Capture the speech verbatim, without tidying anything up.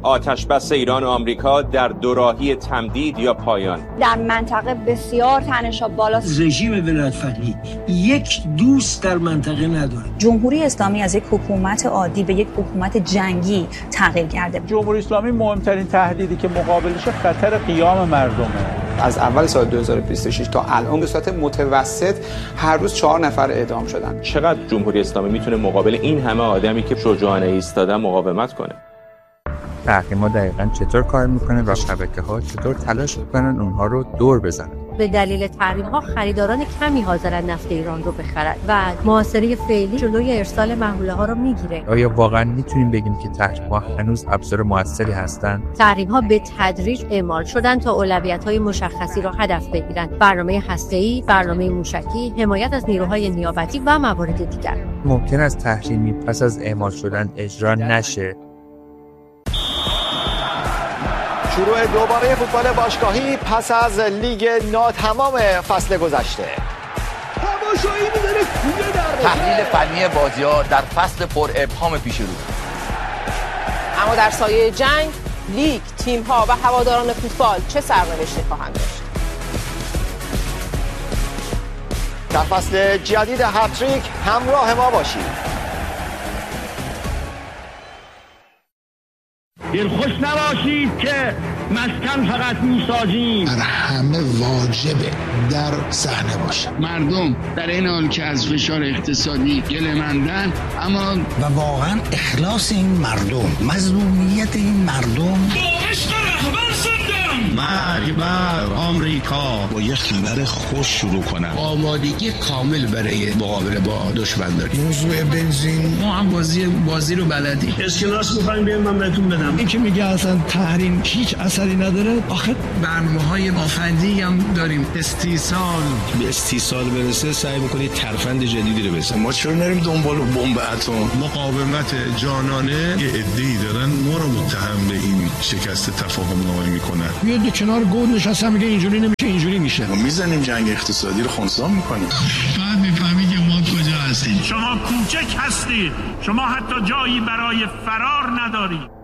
آتش‌بس ایران و آمریکا در دوراهی تمدید یا پایان. در منطقه بسیار تنش‌ها بالاست. رژیم ولایت‌فقیه یک دوست در منطقه نداره. جمهوری اسلامی از یک حکومت عادی به یک حکومت جنگی تغییر کرده. جمهوری اسلامی مهمترین تهدیدی که مقابلش خطر قیام مردمه. از اول سال دو هزار و بیست و شش تا الان به صورت متوسط هر روز چهار نفر اعدام شدن. چقدر جمهوری اسلامی میتونه مقابل این همه آدمی که شجاعانه ایستادن مقاومت کنه؟ تحریم‌ها دقیقاً چطور کار میکنه و شبکه‌ها چطور تلاش میکنن اونها رو دور بزنن؟ به دلیل تحریم‌ها خریداران کمی حاضرن نفت ایران رو بخرن و محاصره فعلی جلوی ارسال محموله ها رو میگیره. آیا واقعاً میتونیم بگیم که تحریم‌ها هنوز ابزار موثری هستن؟ تحریم‌ها به تدریج اعمال شدن تا اولویت‌های مشخصی را هدف بگیرن: برنامه هسته‌ای، برنامه موشکی، حمایت از نیروهای نیابتی و موارد دیگر. ممکن است تحریمی پس از اعمال شدن اجرا نشه؟ شروع دوباره فوتبال باشگاهی پس از لیگ ناتمام فصل گذشته. تماشایی می‌داره کوله در تحلیل فنی بازی‌ها در فصل پر ابهام پیش رو. اما در سایه جنگ، لیگ، تیم‌ها و هواداران فوتبال چه سرنوشتی خواهند داشت؟ در فصل جدید هتریک همراه ما باشید. دلخوش نباشید که مسکن فقط میسازیم. در همه واجبه در صحنه باشه. مردم در این حال که از فشار اقتصادی گله‌مندن، اما و واقعا اخلاص این مردم، مظلومیت این مردم با عشق رهبر زندم. مرگ بر آمریکا. با یه خبر خوش شروع کنم. آمادگی کامل برای مقابله با دشمن داریم. موضوع بنزین ما هم بازی بازی رو بلدیم. اسکناس می‌خوایم بیایم من بهتون بدم. این که میگه اصلا تحریم هیچ اثری نداره. آخه برنامه‌های مافندی هم داریم. استیصال به استیصال برسه سعی می‌کنید ترفند جدیدی رو بزنید. ما چرا نریم دنبال بمب اتم؟ مقاومت جانانه یه عده‌ای دارن ما رو متهم به این شکست تفاهم نامه میکنن. میاد کنار گود نشسته میگه اینجوری نمیشه اینجوری میشه. ما میزنیم جنگ اقتصادی رو خنثی میکنیم. بعد میفهمی که ما کجا هستیم. شما کوچک هستید. شما حتی جایی برای فرار ندارید.